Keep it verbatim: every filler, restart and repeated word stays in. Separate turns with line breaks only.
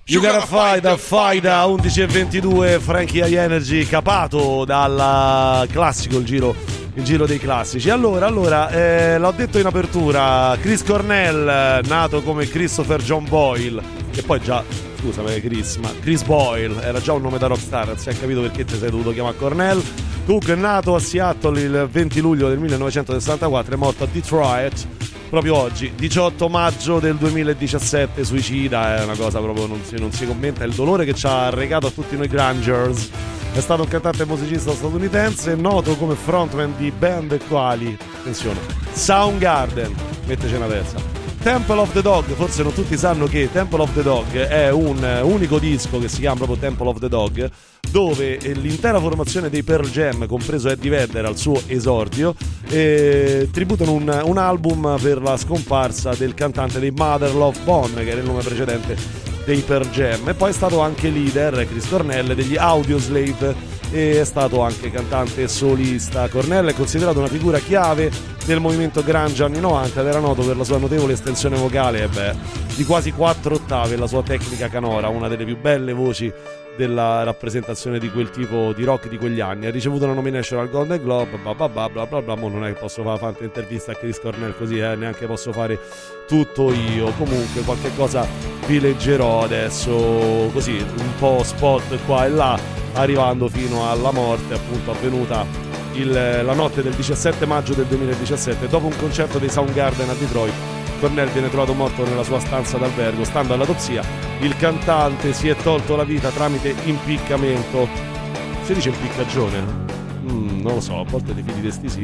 You gotta fight, a fight a undici e ventidue. Frankie High Energy, capato dal classico, il giro, il giro dei classici. Allora, allora eh, l'ho detto in apertura, Chris Cornell, nato come Christopher John Boyle, che poi già, scusami Chris, ma Chris Boyle era già un nome da rockstar, non si è capito perché ti sei dovuto chiamare Cornell. Cook è nato a Seattle il venti luglio del millenovecentosessantaquattro, è morto a Detroit proprio oggi, diciotto maggio del duemiladiciassette, suicida, è una cosa proprio non si, non si commenta, è il dolore che ci ha regato a tutti noi grungers. È stato un cantante e musicista statunitense, noto come frontman di band quali, attenzione, Soundgarden, metteci una terza, Temple of the Dog. Forse non tutti sanno che Temple of the Dog è un unico disco che si chiama proprio Temple of the Dog, dove l'intera formazione dei Pearl Jam, compreso Eddie Vedder al suo esordio, eh, tributano un, un album per la scomparsa del cantante dei Mother Love Bone, che era il nome precedente dei Pearl Jam, e poi è stato anche leader, Chris Cornell, degli Audioslave, e è stato anche cantante solista. Cornell è considerato una figura chiave del movimento grunge anni novanta ed era noto per la sua notevole estensione vocale, e beh, di quasi quattro ottave, la sua tecnica canora, una delle più belle voci della rappresentazione di quel tipo di rock di quegli anni. Ha ricevuto una nomination al Golden Globe, bla bla bla bla bla bla. Mo non è che posso fare tante interviste a Chris Cornell così, eh, neanche posso fare tutto io. Comunque qualche cosa vi leggerò adesso, così un po' spot qua e là, arrivando fino alla morte appunto avvenuta il, la notte del diciassette maggio del duemiladiciassette, dopo un concerto dei Soundgarden a Detroit. Cornell viene trovato morto nella sua stanza d'albergo. Stando all'autopsia, il cantante si è tolto la vita tramite impiccamento. Si dice impiccagione? Mm, non lo so, a volte dei fili di sti sì.